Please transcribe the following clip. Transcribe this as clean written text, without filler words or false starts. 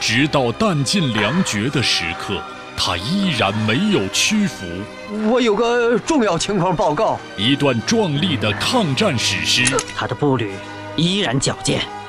直到弹尽粮绝的时刻，他依然没有屈服。 我有个重要情况报告。 一段壮丽的抗战史诗。 他的步履依然矫健。